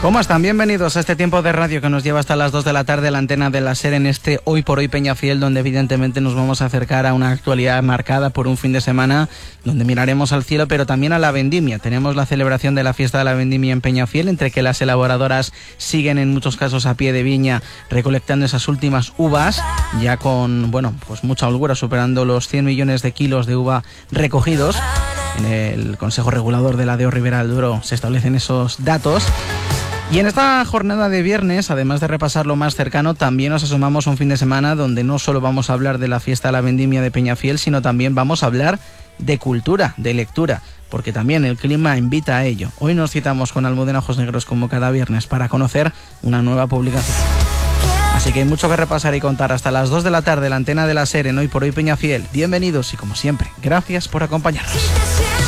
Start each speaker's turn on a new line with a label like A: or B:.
A: ¿Cómo están? Bienvenidos a este tiempo de radio que nos lleva hasta las 2 de la tarde, la antena de la SER en este Hoy por Hoy Peñafiel, donde evidentemente nos vamos a acercar a una actualidad marcada por un fin de semana donde miraremos al cielo, pero también a la vendimia. Tenemos la celebración de la fiesta de la vendimia en Peñafiel, entre que las elaboradoras siguen en muchos casos a pie de viña recolectando esas últimas uvas, ya con, pues mucha holgura, superando los 100 millones de kilos de uva recogidos. En el Consejo Regulador de la DEO Ribera del Duero se establecen esos datos. Y en esta jornada de viernes, además de repasar lo más cercano, también nos asomamos a un fin de semana donde no solo vamos a hablar de la fiesta de la vendimia de Peñafiel, sino también vamos a hablar de cultura, de lectura, porque también el clima invita a ello. Hoy nos citamos con Almudena Ojos Negros como cada viernes para conocer una nueva publicación. Así que hay mucho que repasar y contar hasta las 2 de la tarde, la antena de la SER en Hoy por Hoy Peñafiel. Bienvenidos y como siempre, gracias por acompañarnos.